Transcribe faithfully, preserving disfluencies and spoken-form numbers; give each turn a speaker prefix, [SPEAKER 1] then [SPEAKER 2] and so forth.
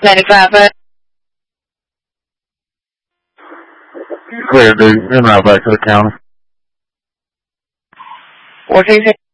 [SPEAKER 1] ninety-five, but
[SPEAKER 2] Clear, dude. En route back to the county.
[SPEAKER 1] four two six.